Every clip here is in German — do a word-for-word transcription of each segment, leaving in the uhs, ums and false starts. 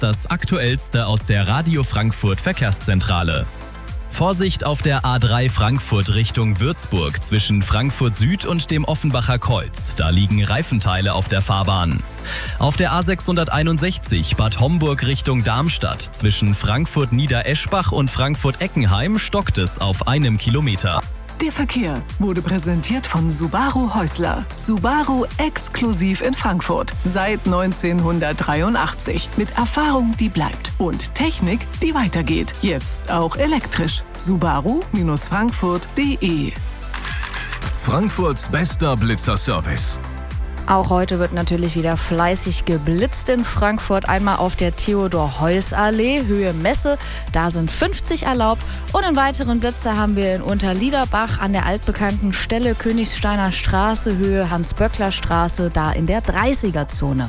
das Aktuellste aus der Radio Frankfurt Verkehrszentrale. Vorsicht auf der A drei Frankfurt Richtung Würzburg zwischen Frankfurt Süd und dem Offenbacher Kreuz. Da liegen Reifenteile auf der Fahrbahn. Auf der A sechshunderteinundsechzig Bad Homburg Richtung Darmstadt zwischen Frankfurt Niedereschbach und Frankfurt Eckenheim stockt es auf einem Kilometer. Der Verkehr wurde präsentiert von Subaru Häusler. Subaru exklusiv in Frankfurt. Seit neunzehnhundertdreiundachtzig. Mit Erfahrung, die bleibt. Und Technik, die weitergeht. Jetzt auch elektrisch. Subaru Frankfurt punkt de. Frankfurts bester Blitzerservice. Auch heute wird natürlich wieder fleißig geblitzt in Frankfurt. Einmal auf der Theodor-Heuss-Allee, Höhe Messe, da sind fünfzig erlaubt. Und einen weiteren Blitzer haben wir in Unterliederbach an der altbekannten Stelle Königsteiner Straße, Höhe Hans-Böckler-Straße, da in der dreißiger-Zone.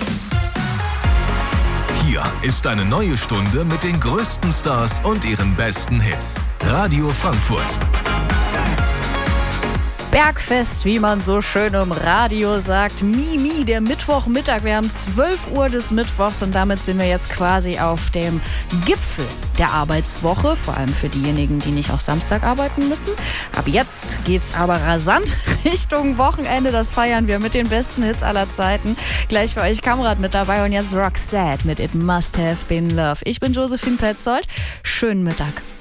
Hier ist eine neue Stunde mit den größten Stars und ihren besten Hits. Radio Frankfurt. Bergfest, wie man so schön im Radio sagt. Mimi, der Mittwochmittag. Wir haben zwölf Uhr des Mittwochs und damit sind wir jetzt quasi auf dem Gipfel der Arbeitswoche. Vor allem für diejenigen, die nicht auch Samstag arbeiten müssen. Ab jetzt geht's aber rasant Richtung Wochenende. Das feiern wir mit den besten Hits aller Zeiten. Gleich für euch Kamrat mit dabei und jetzt Roxette mit It Must Have Been Love. Ich bin Josephine Petzold. Schönen Mittag.